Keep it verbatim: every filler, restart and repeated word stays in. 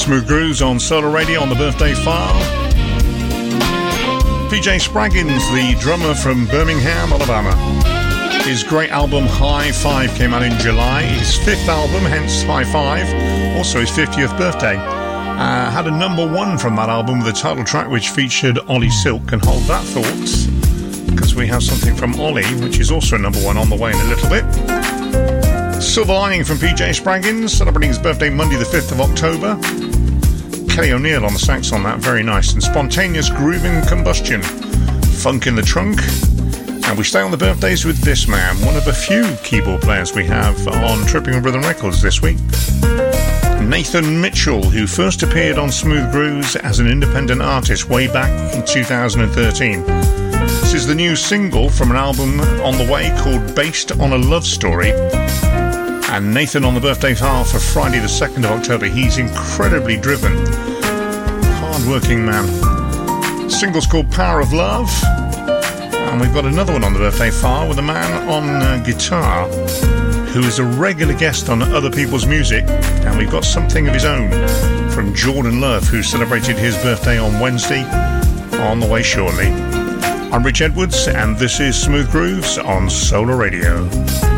Smooth Grooves on Solar Radio on the birthday file. P J Spraggins, the drummer from Birmingham, Alabama. His great album High Five came out in July. His fifth album, hence High Five, also his fiftieth birthday. Uh, had a number one from that album with the title track which featured Ollie Silk. And hold that thought, because we have something from Ollie which is also a number one on the way in a little bit. Silver Lining from P J Spraggins, celebrating his birthday Monday the fifth of October. Kelly O'Neill on the sax on that, very nice. And Spontaneous Grooving Combustion, Funk in the Trunk. And we stay on the birthdays with this man, one of a few keyboard players we have on Tripping Rhythm Records this week. Nathan Mitchell, who first appeared on Smooth Grooves as an independent artist way back in two thousand thirteen. This is the new single from an album on the way called Based on a Love Story. And Nathan on the birthday file for Friday the second of October. He's incredibly driven, hard-working man. Single's called Power of Love. And we've got another one on the birthday file with a man on uh, guitar who is a regular guest on other people's music. And we've got something of his own from Jordan Love, who celebrated his birthday on Wednesday, on the way shortly. I'm Rich Edwards, and this is Smooth Grooves on Solar Radio.